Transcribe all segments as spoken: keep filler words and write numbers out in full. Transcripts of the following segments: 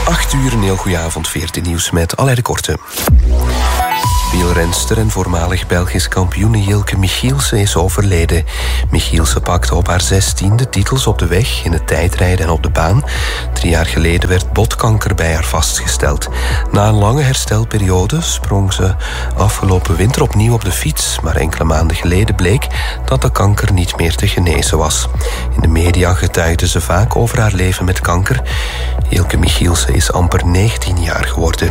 acht uur, een heel goede avond, veertien nieuws met Alain de Korte. Wielrenster en voormalig Belgisch kampioene Jilke Michielsen is overleden. Michielsen pakte op haar zestiende titels op de weg, in het tijdrijden en op de baan. Drie jaar geleden werd botkanker bij haar vastgesteld. Na een lange herstelperiode sprong ze afgelopen winter opnieuw op de fiets. Maar enkele maanden geleden bleek dat de kanker niet meer te genezen was. In de media getuigde ze vaak over haar leven met kanker. Jilke Michielsen is amper negentien jaar geworden.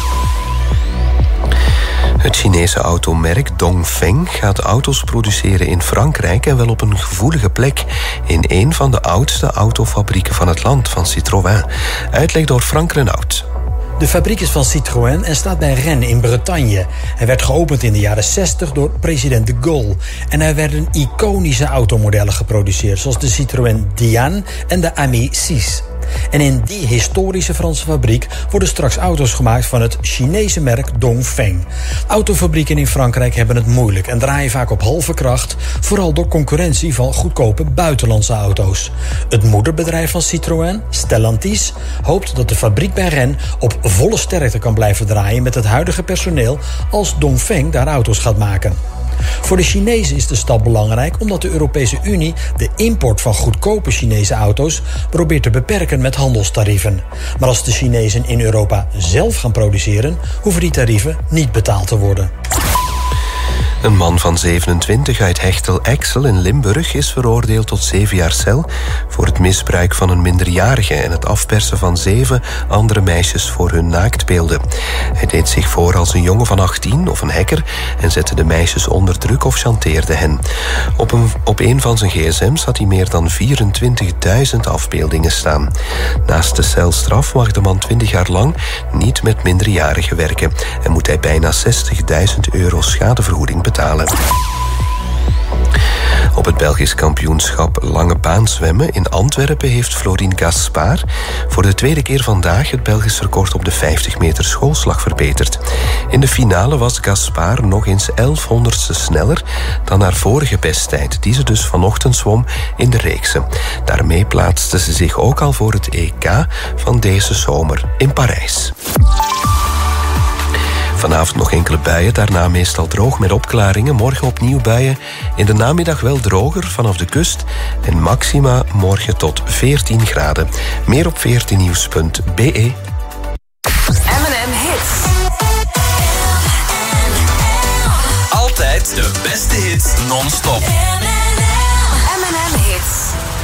Het Chinese automerk Dongfeng gaat auto's produceren in Frankrijk en wel op een gevoelige plek, in een van de oudste autofabrieken van het land, van Citroën. Uitleg door Frank Renaud. De fabriek is van Citroën en staat bij Rennes in Bretagne. Hij werd geopend in de jaren zestig door president de Gaulle. En er werden iconische automodellen geproduceerd, zoals de Citroën Diane en de Ami zes. En in die historische Franse fabriek worden straks auto's gemaakt van het Chinese merk Dongfeng. Autofabrieken in Frankrijk hebben het moeilijk en draaien vaak op halve kracht, vooral door concurrentie van goedkope buitenlandse auto's. Het moederbedrijf van Citroën, Stellantis, hoopt dat de fabriek bij Rennes op volle sterkte kan blijven draaien met het huidige personeel als Dongfeng daar auto's gaat maken. Voor de Chinezen is de stap belangrijk omdat de Europese Unie de import van goedkope Chinese auto's probeert te beperken met handelstarieven. Maar als de Chinezen in Europa zelf gaan produceren, hoeven die tarieven niet betaald te worden. Een man van zevenentwintig uit Hechtel-Exel in Limburg is veroordeeld tot zeven jaar cel voor het misbruik van een minderjarige en het afpersen van zeven andere meisjes voor hun naaktbeelden. Hij deed zich voor als een jongen van achttien of een hacker en zette de meisjes onder druk of chanteerde hen. Op een, op een van zijn gsm's had hij meer dan vierentwintigduizend afbeeldingen staan. Naast de celstraf mag de man twintig jaar lang niet met minderjarigen werken en moet hij bijna zestigduizend euro schadevergoeding betalen. betalen. Op het Belgisch kampioenschap lange baan zwemmen in Antwerpen heeft Florine Gaspard voor de tweede keer vandaag het Belgisch record op de vijftig meter schoolslag verbeterd. In de finale was Gaspard nog eens elfhonderdste sneller dan haar vorige besttijd, die ze dus vanochtend zwom in de reeksen. Daarmee plaatste ze zich ook al voor het E K van deze zomer in Parijs. Vanavond nog enkele buien, daarna meestal droog met opklaringen. Morgen opnieuw buien, in de namiddag wel droger vanaf de kust. En maxima morgen tot veertien graden. Meer op veertien nieuws punt b e. M en M Hits. Altijd de beste hits non-stop.